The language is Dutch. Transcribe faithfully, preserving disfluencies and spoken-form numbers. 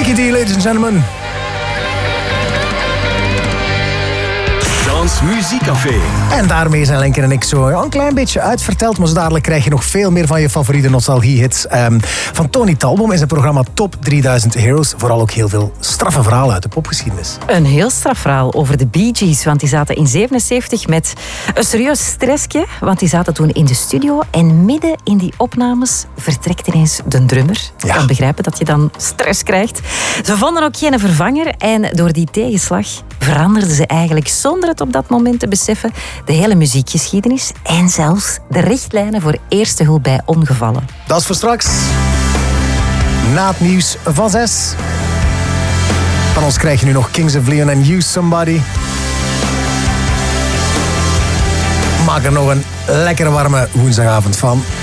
Mickey D, ladies and gentlemen. Dans Muziekcafé. En daarmee zijn Lenken en ik zo een klein beetje uitverteld. Maar zo dadelijk krijg je nog veel meer van je favoriete nostalgie-hits. Um, van Tony Talbom in zijn programma Top drieduizend Heroes. Vooral ook heel veel straffe verhalen uit de popgeschiedenis. Een heel straf verhaal over de Bee Gees. Want die zaten in zevenenzeventig met een serieus stressje. Want die zaten toen in de studio. En midden in die opnames vertrekt ineens de drummer. Je Ja. kan begrijpen dat je dan stress krijgt. Ze vonden ook geen vervanger. En door die tegenslag veranderden ze eigenlijk, zonder het op dat moment te beseffen, de hele muziekgeschiedenis en zelfs de richtlijnen voor eerste hulp bij ongevallen. Dat is voor straks. Na het nieuws van zes. Van ons krijg je nu nog Kings of Leon en Use Somebody. Maak er nog een lekkere warme woensdagavond van.